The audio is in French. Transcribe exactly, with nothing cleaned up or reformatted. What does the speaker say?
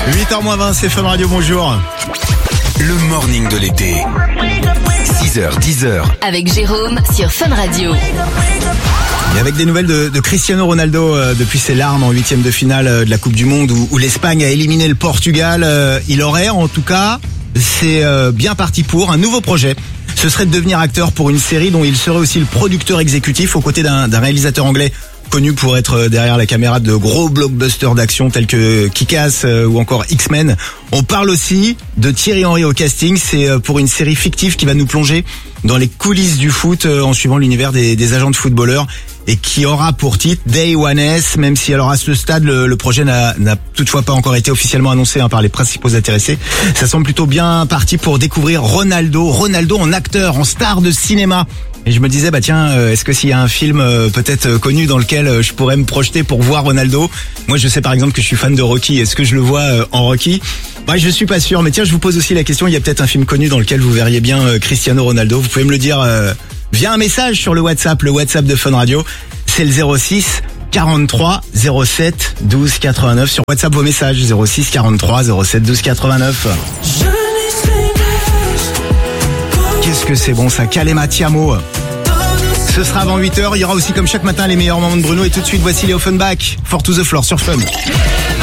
huit heures moins vingt, c'est Fun Radio, bonjour. Le morning de l'été. six heures, dix heures. Avec Jérôme sur Fun Radio. Et avec des nouvelles de, de Cristiano Ronaldo euh, depuis ses larmes en huitième de finale euh, de la Coupe du Monde où, où l'Espagne a éliminé le Portugal. Euh, il aurait, en tout cas, c'est euh, bien parti pour un nouveau projet. Ce serait de devenir acteur pour une série dont il serait aussi le producteur exécutif aux côtés d'un, d'un réalisateur anglais connu pour être derrière la caméra de gros blockbusters d'action tels que Kick-Ass ou encore X-Men. On parle aussi de Thierry Henry au casting. C'est pour une série fictive qui va nous plonger dans les coulisses du foot en suivant l'univers des, des agents de footballeurs et qui aura pour titre Day One S, même si alors à ce stade le, le projet n'a, n'a toutefois pas encore été officiellement annoncé hein, par les principaux intéressés. Ça semble plutôt bien parti pour découvrir Ronaldo, Ronaldo en acteur, en star de cinéma. Et je me disais, bah tiens, euh, est-ce que s'il y a un film euh, peut-être euh, connu dans lequel euh, je pourrais me projeter pour voir Ronaldo? Moi, je sais par exemple que je suis fan de Rocky. Est-ce que je le vois euh, en Rocky? Bah, je suis pas sûr. Mais tiens, je vous pose aussi la question. Il y a peut-être un film connu dans lequel vous verriez bien euh, Cristiano Ronaldo. Vous pouvez me le dire euh, via un message sur le WhatsApp, le WhatsApp de Fun Radio. C'est le zéro six quarante-trois zéro sept douze quatre-vingt-neuf. Sur WhatsApp, vos messages zéro six quarante-trois zéro sept douze quatre-vingt-neuf. Qu'est-ce que c'est bon ça, Kalema Tiamo. Ce sera avant huit heures, il y aura aussi comme chaque matin les meilleurs moments de Bruno et tout de suite voici les Offenbach, For to the Floor sur Fun.